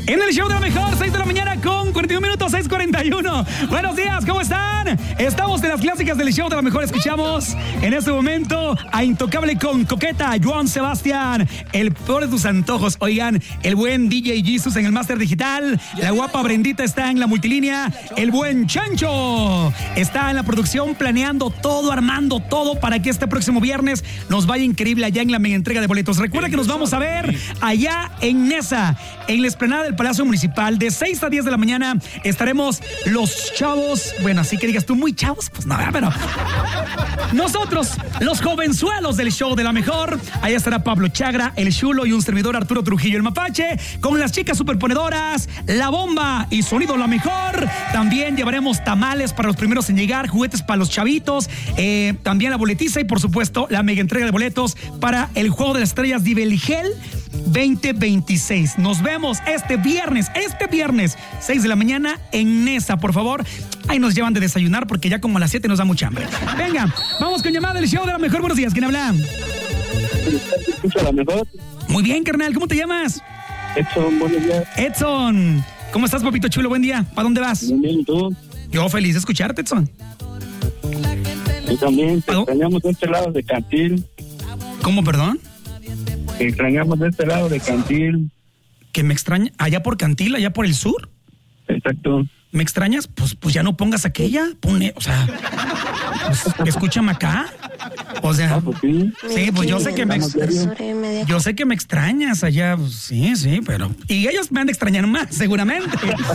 En el show de la mejor, 6 de la mañana con 41 minutos, 6:41. Buenos días, ¿cómo están? Estamos en las clásicas del show de la mejor. Escuchamos en este momento a Intocable con Coqueta, Joan Sebastián, el peor de tus antojos. Oigan, el buen DJ Jesus en el Máster Digital, la guapa Brendita está en la multilínea, el buen Chancho está en la producción planeando todo, armando todo para que este próximo viernes nos vaya increíble allá en la mega entrega de boletos. Recuerda que nos vamos a ver allá en Nesa, en la explanada del Palacio Municipal, de 6 a 10 de la mañana. Estaremos los chavos, bueno, así que digas tú muy chavos, pues no, pero nosotros, los jovenzuelos del show de la mejor. Allá estará Pablo Chagra, el Chulo y un servidor Arturo Trujillo, el Mapache, con las chicas superponedoras, La Bomba y Sonido La Mejor. También llevaremos tamales para los primeros en llegar, juguetes para los chavitos, también la boletiza y por supuesto la mega entrega de boletos para el Juego de las Estrellas de Beligel 2026. Nos vemos este viernes, 6 de la mañana en Nesa, por favor. Ahí nos llevan de desayunar porque ya como a las 7 nos da mucha hambre. Venga, vamos con llamada del show de la mejor. Buenos días, ¿quién habla? ¿Escucha la mejor? Muy bien, carnal, ¿cómo te llamas? Edson, buenos días. Edson, ¿cómo estás, papito chulo? Buen día, ¿para dónde vas? Bien, bien, ¿y tú? Yo feliz de escucharte, Edson. Y también te extrañamos de este lado de Cantil. ¿Cómo, perdón? Te extrañamos de este lado de Cantil. ¿Que me extraña? ¿Allá por Cantil, allá por el sur? Exacto. ¿Me extrañas? Pues ya no pongas aquella. Pone, o sea, pues, escúchame acá. O sea, Ah, pues sí. sí, pues yo sé que me extrañas allá. Pues, sí, pero... Y ellos me han de extrañar más, seguramente.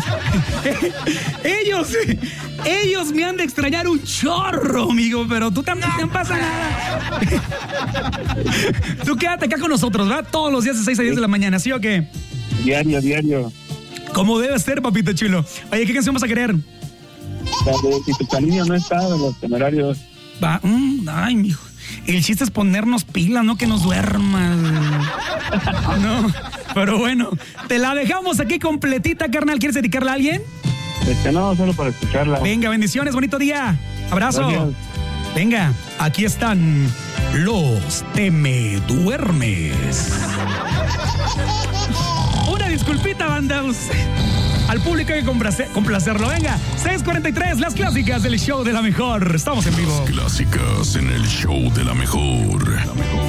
ellos me han de extrañar un chorro, amigo, pero tú también no pasa nada. Tú quédate acá con nosotros, ¿verdad? Todos los días de 6 a 10 de la mañana, ¿sí o qué? Diario. Como debe ser, papito chulo. Oye, ¿qué canción vas a querer? La de Si tu cariño no está, de Los Temerarios. Va, ay, mijo. El chiste es ponernos pilas, no que nos duermas. No, pero bueno, te la dejamos aquí completita, carnal. ¿Quieres dedicarla a alguien? No, solo para escucharla. Venga, bendiciones, bonito día. Abrazo. Gracias. Venga, aquí están los Te Me Duermes. Una disculpita, banda. Al público hay que complacerlo. Venga, 6:43, las clásicas del show de la mejor. Estamos en vivo. Las clásicas en el show de la mejor.